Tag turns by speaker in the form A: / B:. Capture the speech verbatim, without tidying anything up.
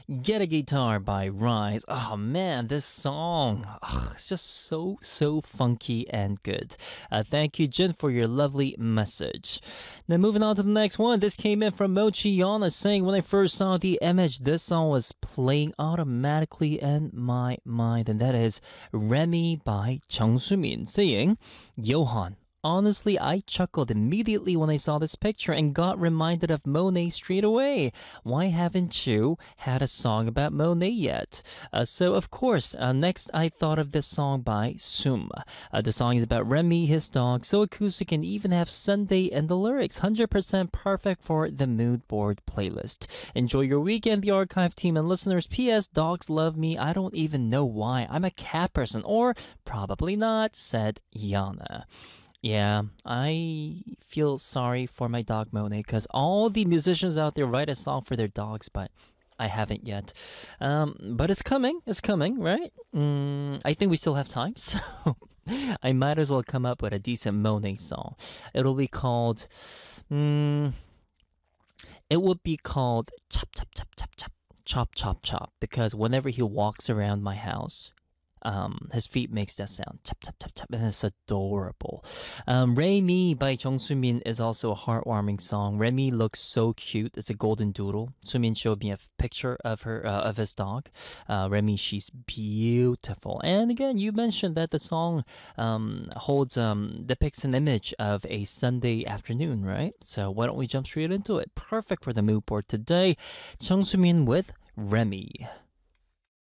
A: Get a Guitar by Rise. Oh man, this song. Ugh, it's just so, so funky and good. Uh, thank you, Jin, for your lovely message. Now, moving on to the next one. This came in from Mochi Yana saying, when I first saw the image, this song was playing automatically in my mind. And that is Remy by Chung Soo-min saying, Johan. Honestly, I chuckled immediately when I saw this picture and got reminded of Monet straight away. Why haven't you had a song about Monet yet? Uh, so, of course, uh, next I thought of this song by Sum. Uh, the song is about Remy, his dog, so acoustic and even have Sunday in the lyrics. one hundred percent perfect for the mood board playlist. Enjoy your weekend, the archive team and listeners. P S. Dogs love me. I don't even know why. I'm a cat person, or probably not, said Yana. Yeah, I feel sorry for my dog Monet because all the musicians out there write a song for their dogs, but I haven't yet. Um, but it's coming, it's coming, right? Mm, I think we still have time, so I might as well come up with a decent Monet song. It'll be called, mm, it would be called Chop Chop Chop Chop Chop Chop Chop Chop because whenever he walks around my house, Um, his feet makes that sound, chop, chop, chop, chop, and it's adorable. Um, Remy by Jung Soo-min is also a heartwarming song. Remy looks so cute. It's a golden doodle. Soo-min showed me a f- picture of her, uh, of his dog. Uh, Remy, she's beautiful. And again, you mentioned that the song um, holds, um, depicts an image of a Sunday afternoon, right? So why don't we jump straight into it? Perfect for the mood board today. Jung Soo-min with Remy.